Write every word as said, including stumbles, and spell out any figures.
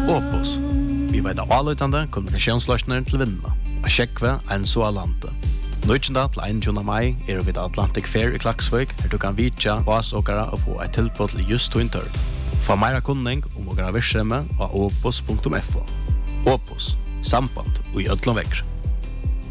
Opus. Vi vet av avløytende kommunikasjonsløsner til vinnene. A sjekve en så alante. Nøytjenda til einogtjúgunda mai er vi Atlantic Fair i Klaksvik, her du kan vitja oss åkere og få et tilbud til just to intern. Få meira kunning om åkere virksomhet av opus punktum f o. Opus. Samband og i ødlom vekker.